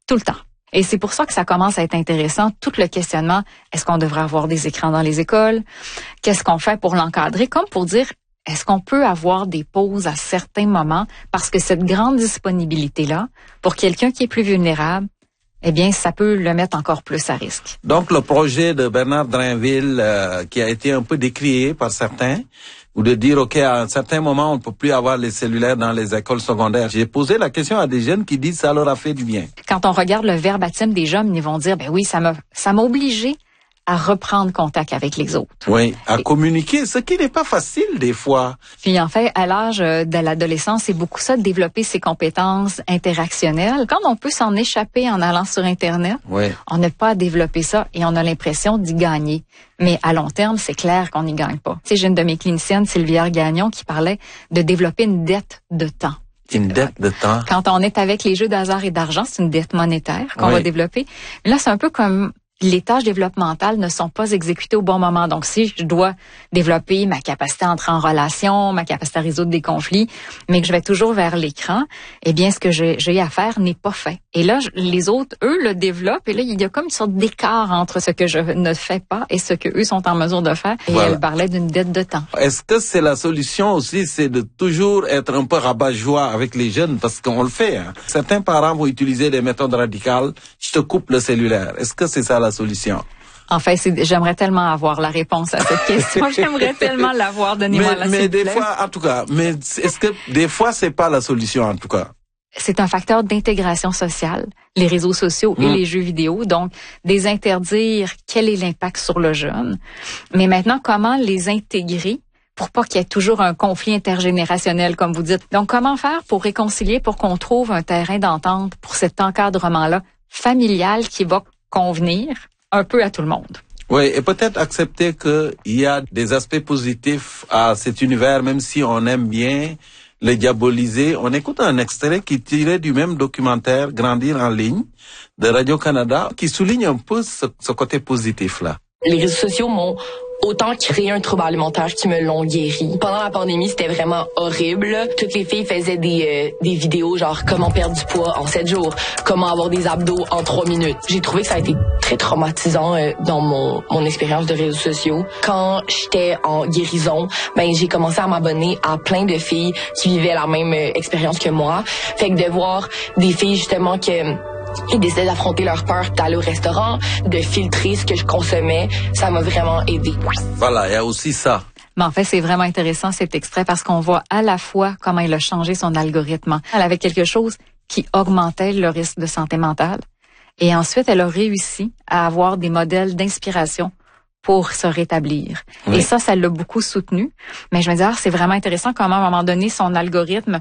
Tout le temps. Et c'est pour ça que ça commence à être intéressant, tout le questionnement, est-ce qu'on devrait avoir des écrans dans les écoles? Qu'est-ce qu'on fait pour l'encadrer? Comme pour dire, est-ce qu'on peut avoir des pauses à certains moments? Parce que cette grande disponibilité-là, pour quelqu'un qui est plus vulnérable, eh bien, ça peut le mettre encore plus à risque. Donc, le projet de Bernard Drinville, qui a été un peu décrié par certains, ou de dire, OK, à un certain moment, on ne peut plus avoir les cellulaires dans les écoles secondaires. J'ai posé la question à des jeunes qui disent que ça leur a fait du bien. Quand on regarde le verbatim des jeunes, ils vont dire, ben oui, ça m'a obligé à reprendre contact avec les autres. Oui, à communiquer, ce qui n'est pas facile des fois. Puis en fait, à l'âge de l'adolescence, c'est beaucoup ça de développer ses compétences interactionnelles. Quand on peut s'en échapper en allant sur Internet, oui, on n'a pas à développer ça et on a l'impression d'y gagner. Mais à long terme, c'est clair qu'on n'y gagne pas. Tu sais, j'ai une de mes cliniciennes, Sylvia Gagnon, qui parlait de développer une dette de temps. Une dette de temps. Quand on est avec les jeux d'hasard et d'argent, c'est une dette monétaire qu'on va développer. Mais là, c'est un peu comme les tâches développementales ne sont pas exécutées au bon moment. Donc, si je dois développer ma capacité à entrer en relation, ma capacité à résoudre des conflits, mais que je vais toujours vers l'écran, eh bien, ce que j'ai à faire n'est pas fait. Et là, les autres, eux, le développent. Et là, il y a comme une sorte d'écart entre ce que je ne fais pas et ce que eux sont en mesure de faire. Et elle parlait d'une dette de temps. Est-ce que c'est la solution aussi, c'est de toujours être un peu rabat-joie avec les jeunes, parce qu'on le fait, hein. Certains parents vont utiliser des méthodes radicales. Je te coupe le cellulaire. Est-ce que c'est ça la solution? En fait, j'aimerais tellement avoir la réponse à cette question. J'aimerais tellement l'avoir. Donnez-moi la Mais des fois, en tout cas, mais est-ce que des fois c'est pas la solution en tout cas? C'est un facteur d'intégration sociale, les réseaux sociaux et les jeux vidéo. Donc, désinterdire quel est l'impact sur le jeune. Mais maintenant, comment les intégrer pour pas qu'il y ait toujours un conflit intergénérationnel, comme vous dites. Donc, comment faire pour réconcilier, pour qu'on trouve un terrain d'entente pour cet encadrement-là familial qui va convenir un peu à tout le monde. Oui, et peut-être accepter qu'il y a des aspects positifs à cet univers, même si on aime bien le diaboliser. On écoute un extrait qui tirait du même documentaire Grandir en ligne de Radio-Canada, qui souligne un peu ce côté positif-là. Les réseaux sociaux m'ont autant créé un trouble alimentaire qui me l'ont guéri. Pendant la pandémie, c'était vraiment horrible. Toutes les filles faisaient des vidéos genre comment perdre du poids en 7 jours, comment avoir des abdos en 3 minutes. J'ai trouvé que ça a été très traumatisant dans mon expérience de réseaux sociaux. Quand j'étais en guérison, j'ai commencé à m'abonner à plein de filles qui vivaient la même expérience que moi. Fait que de voir des filles justement qui décidaient d'affronter leur peur, d'aller au restaurant, de filtrer ce que je consommais, ça m'a vraiment aidé. Voilà, il y a aussi ça. Mais en fait, c'est vraiment intéressant cet extrait parce qu'on voit à la fois comment il a changé son algorithme. Elle avait quelque chose qui augmentait le risque de santé mentale. Et ensuite, elle a réussi à avoir des modèles d'inspiration pour se rétablir. Oui. Et ça l'a beaucoup soutenu. Mais je me disais, c'est vraiment intéressant comment, à un moment donné, son algorithme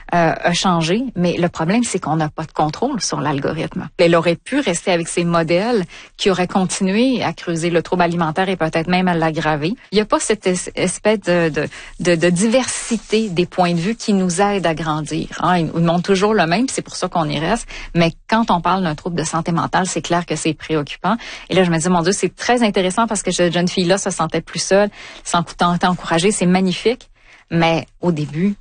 a changé. Mais le problème, c'est qu'on n'a pas de contrôle sur l'algorithme. Elle aurait pu rester avec ses modèles qui auraient continué à creuser le trouble alimentaire et peut-être même à l'aggraver. Il n'y a pas cette espèce de diversité des points de vue qui nous aide à grandir. Hein. Ils montrent toujours le même, c'est pour ça qu'on y reste. Mais quand on parle d'un trouble de santé mentale, c'est clair que c'est préoccupant. Et là, je me dis, mon Dieu, c'est très intéressant parce que cette jeune fille-là se sentait plus seule, s'en encouragée, c'est magnifique. Mais au début,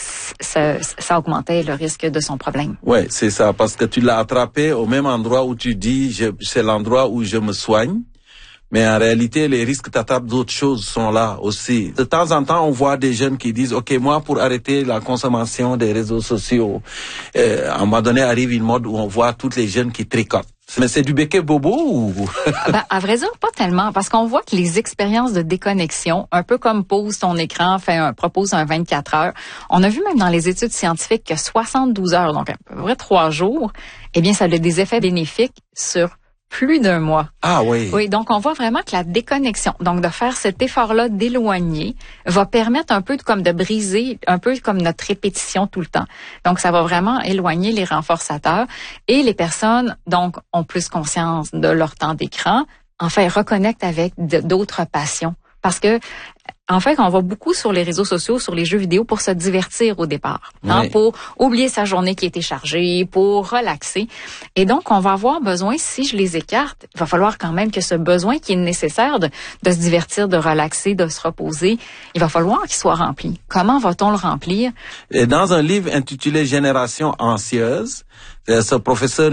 ça augmentait le risque de son problème. Oui, c'est ça, parce que tu l'as attrapé au même endroit où tu dis, c'est l'endroit où je me soigne. Mais en réalité, les risques t'attrapent d'autres choses sont là aussi. De temps en temps, on voit des jeunes qui disent, OK, moi, pour arrêter la consommation des réseaux sociaux, à un moment donné, arrive une mode où on voit toutes les jeunes qui tricotent. Mais c'est du béquet bobo ou? À vrai dire, pas tellement, parce qu'on voit que les expériences de déconnexion, un peu comme pose ton écran, propose un 24 heures, on a vu même dans les études scientifiques que 72 heures, donc à peu près 3 jours, eh bien, ça a des effets bénéfiques sur plus d'un mois. Ah oui. Oui, donc on voit vraiment que la déconnexion, donc de faire cet effort-là d'éloigner, va permettre un peu de briser, un peu comme notre répétition tout le temps. Donc ça va vraiment éloigner les renforçateurs et les personnes, donc, ont plus conscience de leur temps d'écran, enfin, reconnectent avec d'autres passions. Parce que, en fait, on va beaucoup sur les réseaux sociaux, sur les jeux vidéo pour se divertir au départ, hein, pour oublier sa journée qui était chargée, pour relaxer. Et donc, on va avoir besoin, si je les écarte, il va falloir quand même que ce besoin qui est nécessaire de se divertir, de relaxer, de se reposer, il va falloir qu'il soit rempli. Comment va-t-on le remplir? Et dans un livre intitulé Génération anxieuse, ce professeur